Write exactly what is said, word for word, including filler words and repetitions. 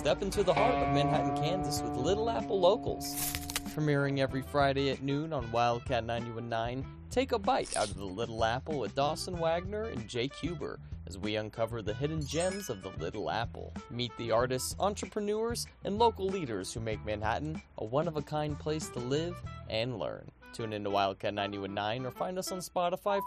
Step into the heart of Manhattan, Kansas with Little Apple Locals. Premiering every Friday at noon on Wildcat ninety-one point nine, take a bite out of the Little Apple with Dawson Wagner and Jake Huber as we uncover the hidden gems of the Little Apple. Meet the artists, entrepreneurs, and local leaders who make Manhattan a one-of-a-kind place to live and learn. Tune in to Wildcat ninety-one point nine or find us on Spotify for